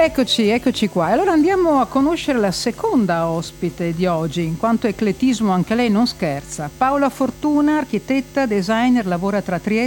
Eccoci qua. E allora andiamo a conoscere la seconda ospite di oggi, in quanto eclettismo anche lei non scherza. Paola Fortuna, architetta, designer, lavora tra Trieste